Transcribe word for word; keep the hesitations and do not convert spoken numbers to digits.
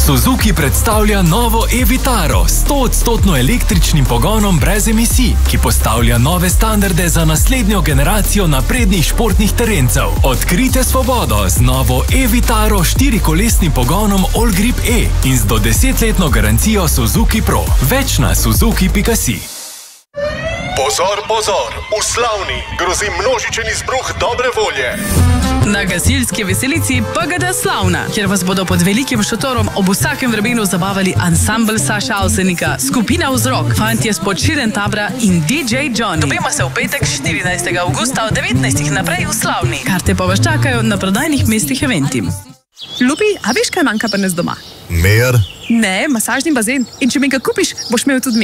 Suzuki predstavlja novo e-Vitaro s sto odstotno električnim pogonom brez emisij, ki postavlja nove standarde za naslednjo generacijo naprednih športnih terencev. Odkrite svobodo z novo e-Vitaro štirikolesnim pogonom All Grip E in z do desetletno garancijo Suzuki Pro. Več na suzuki pika si. Pozor, pozor! V Slavni grozi množičen izbruh dobre volje. Na gasilski veselici P G D Slavna, kjer vas bodo pod velikim šotorom ob vsakem vrebenu zabavali ansambl Saša Avsenika, skupina Vzrok, fantje spod Širen Tabra in D J Johnny. Dobimo se v petek štirinajstega avgusta od devetnajstih naprej v Slavni. Karte pa vas čakajo na prodajnih mestih Eventim. Lupi, a veš, kaj manjka pa nas doma? Mer? Ne, masažni bazen. In če mi ga kupiš, boš imel tudi mi.